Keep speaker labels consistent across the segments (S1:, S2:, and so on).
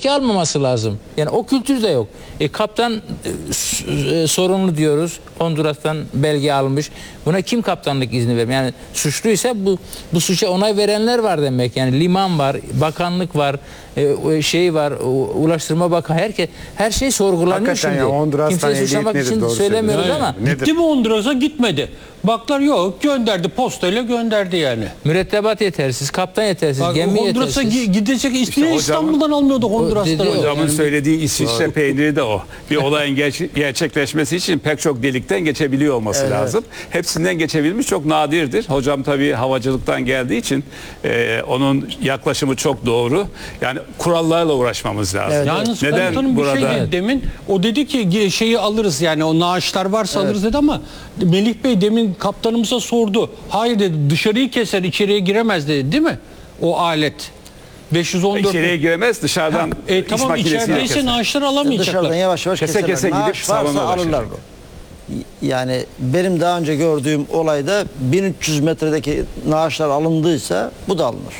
S1: riski almaması lazım. Yani o kültür de yok. Kaptan sorumlu diyoruz. Honduras'tan belge almış. Buna kim kaptanlık izni verir? Yani suçluysa bu suça onay verenler var demek. Yani liman var, bakanlık var, var, Ulaştırma Bakanı, her şey sorgulanıyor.
S2: Hakikaten
S1: şimdi.
S2: ya, Honduras'tan
S1: kimseyi suçlamak
S2: nedir,
S1: için
S2: doğru
S1: söylemiyoruz
S2: söylüyorsun.
S1: ama.
S3: Gitti mi Honduras'a? Gitmedi. Baklar yok, gönderdi, postayla gönderdi yani.
S1: Mürettebat yetersiz, kaptan yetersiz,
S3: Bak,
S1: gemi
S3: Honduras'a
S1: yetersiz.
S3: gidecek
S4: hocam-
S3: İstanbul'dan almıyordu Honduras'tan.
S4: Hocamın söylediği İsviçre peyniri de o. Bir olayın gerçekleşmesi için pek çok delikten geçebiliyor olması lazım. Hepsinden geçebilmiş çok nadirdir. Hocam tabii havacılıktan geldiği için onun yaklaşımı çok doğru. Yani kurallarla uğraşmamız lazım.
S3: Yalnız
S4: Neden
S3: komutanım bir
S4: burada?
S3: şey dedi demin. O dedi ki şeyi alırız yani, o naaşlar varsa alırız dedi ama Melih Bey demin kaptanımıza sordu. Hayır dedi, dışarıyı keser, içeriye giremez dedi, değil mi? O alet. 514.
S4: İçeriye giremez, dışarıdan iş
S3: Tamam,
S4: makinesiyle
S3: içerideyse
S4: keser.
S3: naaşlar alamayacaklar.
S5: Dışarıdan yavaş yavaş
S4: Kese
S5: keserler.
S4: kese gidip
S5: Naaş varsa
S4: salona
S5: alırlar
S4: başlar.
S5: bu. Yani benim daha önce gördüğüm olayda 1300 metredeki naaşlar alındıysa bu da alınır.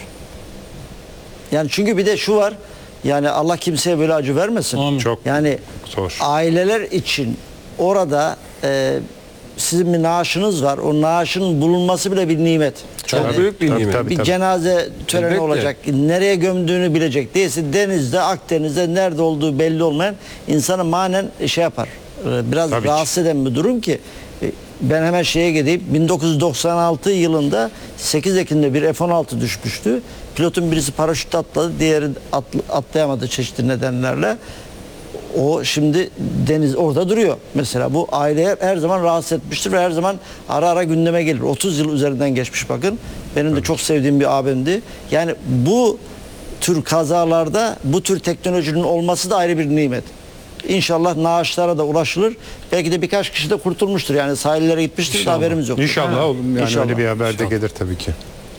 S5: Yani çünkü bir de şu var. Yani Allah kimseye böyle acı vermesin.
S3: Amin.
S2: Çok
S5: Yani
S2: zor.
S5: aileler için orada sizin bir naaşınız var. O naaşın bulunması bile bir nimet.
S6: Çok
S5: Yani
S6: büyük bir nimet.
S2: tabii.
S5: bir cenaze töreni
S6: Elbette.
S5: olacak. Nereye gömdüğünü bilecek. Değilse denizde, Akdeniz'de nerede olduğu belli olmayan insanı manen şey yapar. Biraz
S2: Tabii ki.
S5: rahatsız eden bir durum ki ben hemen şeye gideyim. 1996 yılında 8 Ekim'de bir F-16 düşmüştü. Pilotun birisi paraşütle atladı, diğeri atlayamadı çeşitli nedenlerle. O şimdi deniz orada duruyor. Mesela bu aileye her zaman rahatsız etmiştir ve her zaman ara ara gündeme gelir. 30 yıl üzerinden geçmiş bakın. Benim de çok sevdiğim bir abimdi. Yani bu tür kazalarda bu tür teknolojinin olması da ayrı bir nimet. İnşallah naaşlara da ulaşılır. Belki de birkaç kişi de kurtulmuştur. Yani sahillere gitmiştir de haberimiz yok.
S2: İnşallah oğlum, yani
S5: İnşallah.
S2: öyle bir haber de gelir tabii ki.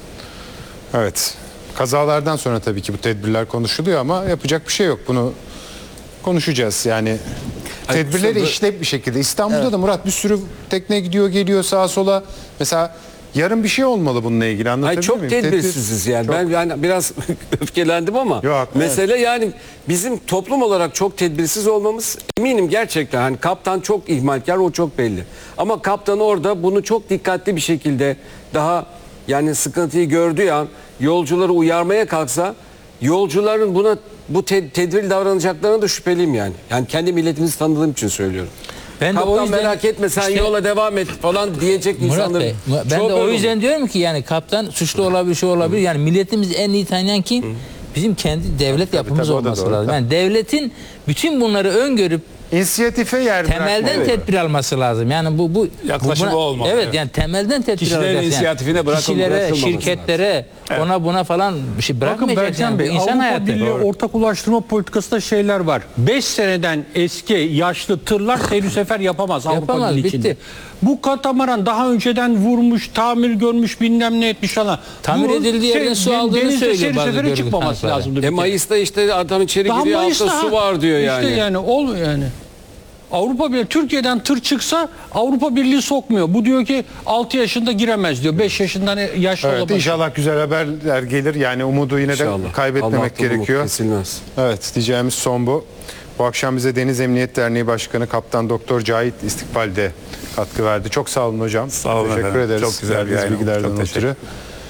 S2: Evet. Kazalardan sonra tabii ki bu tedbirler konuşuluyor ama yapacak bir şey yok. Bunu konuşacağız. Yani tedbirleri
S6: kusura-
S2: işlep bir şekilde. İstanbul'da da Murat bir sürü tekne gidiyor geliyor sağa sola. Mesela yarın bir şey olmalı bununla ilgili, anlatabiliyor
S6: Hayır, çok
S2: muyum?
S6: tedbirsiziz yani. Ben yani biraz öfkelendim ama
S2: Yok,
S6: mesele yani bizim toplum olarak çok tedbirsiz olmamız, eminim gerçekten. Hani kaptan çok ihmalkar, o çok belli. Ama kaptan orada bunu çok dikkatli bir şekilde, daha yani sıkıntıyı gördüğü an yolcuları uyarmaya kalksa, yolcuların bu tedbirli davranacaklarına da şüpheliyim yani. Yani kendi milletimizi tanıdığım için söylüyorum.
S1: Ben de o
S6: Kaptan
S1: yüzden
S6: merak etme sen
S1: işte-
S6: yola devam et falan diyecek
S1: Murat
S6: insanların.
S1: Bey, ben de o yüzden diyorum ki yani kaptan suçlu olabilir, şey olabilir. Yani milletimizi en iyi tanıyan kim? Bizim kendi devlet yapımız
S2: tabii, o da
S1: olması
S2: doğru,
S1: lazım.
S2: tabii.
S1: Yani devletin bütün bunları öngörüp
S2: İnisiyatife yer
S1: temelden
S2: bırakmalı.
S1: tedbir alması lazım. Yani bu
S4: Yaklaşımı
S1: buna-
S4: olmalı,
S1: Evet,
S4: evet.
S1: yani temelden tedbir
S4: Kişilerin
S1: alacak. Yani
S4: inisiyatifine
S1: kişilere,
S6: bırakılmaması
S1: şirketlere, ona buna falan bir şey
S3: Bakın
S1: bırakmayacak.
S3: Bercan
S1: Yani. Bu
S3: Bey,
S1: insan
S3: Avrupa
S1: hayatı.
S3: Birliği ortak ulaştırma politikasında şeyler var. 5 seneden eski yaşlı tırlar seyir sefer yapamaz Avrupa
S1: Yapamaz,
S3: Birliği
S1: bitti.
S3: içinde. Bu katamaran daha önceden vurmuş, tamir görmüş, bilmem ne etmiş falan.
S1: Tamir edildiği yerden su aldığını
S3: denizde
S1: söylüyor
S3: seyir
S1: bazı
S3: sefere
S1: görgü
S3: çıkmaması
S1: tanıkları.
S3: lazımdı.
S6: Mayıs'ta işte adam içeri
S3: Daha
S6: giriyor,
S3: Mayıs'ta
S6: altta su var diyor yani.
S3: İşte yani yani. Avrupa Birliği, Türkiye'den tır çıksa Avrupa Birliği sokmuyor. Bu diyor ki 6 yaşında giremez diyor. 5 yaşından yaşlı
S2: Evet,
S3: olamaz.
S2: inşallah güzel haberler gelir. Yani umudu yine de
S6: İnşallah.
S2: kaybetmemek
S6: Allah'tan umut
S2: gerekiyor.
S6: kesilmez.
S2: Evet, diyeceğimiz son bu. Bu akşam bize Deniz Emniyet Derneği Başkanı Kaptan Doktor Cahit İstikbal'de katkı verdi. Çok sağ olun hocam.
S4: Sağ olun
S2: Teşekkür
S4: efendim.
S2: ederiz.
S4: Çok güzel bir
S2: verdiğiniz
S4: yayın oldu.
S2: bilgilerden
S4: Çok teşekkür
S2: ötürü.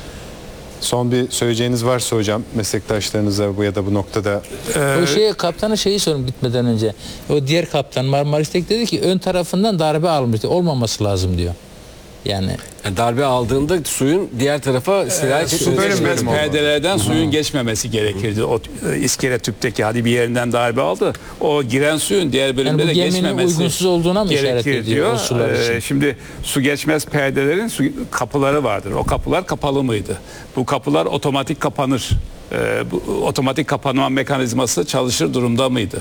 S2: Son bir söyleyeceğiniz varsa hocam meslektaşlarınıza bu ya da bu noktada.
S1: O kaptana şeyi sorun bitmeden önce. O diğer kaptan Marmaris'teki dedi ki ön tarafından darbe almıştı. Olmaması lazım diyor. Yani
S6: Yani darbe aldığında suyun diğer tarafa sirayet
S4: Su
S6: etmesi
S4: bölünmez
S6: gerekiyor.
S4: perdelerden suyun geçmemesi gerekirdi. O iskele tüpteki hadi bir yerinden darbe aldı. O giren suyun diğer bölümde
S1: bu
S4: de
S1: geminin
S4: geçmemesi
S1: uygunsuz olduğuna mı işaret
S4: gerekir
S1: ediyor o sular için?
S4: Şimdi su geçmez perdelerin kapıları vardır. O kapılar kapalı mıydı? Bu kapılar otomatik kapanır. Bu otomatik kapanma mekanizması çalışır durumda mıydı?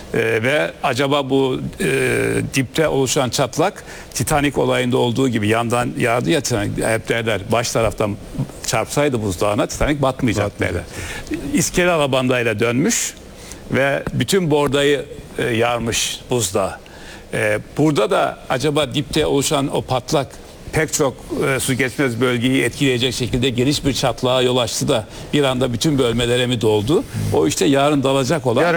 S4: Ve acaba bu dipte oluşan çatlak Titanic olayında olduğu gibi yandan yağdı ya, Titanic, hep derler baş taraftan çarpsaydı buzdağına Titanic batmayacak derler. İskele alabandayla dönmüş ve bütün bordayı yarmış buzdağı. Burada da acaba dipte oluşan o patlak pek çok su geçmez bölgeyi etkileyecek şekilde geniş bir çatlağa yol açtı da bir anda bütün bölmelere mi doldu? O işte yarın dalacak olan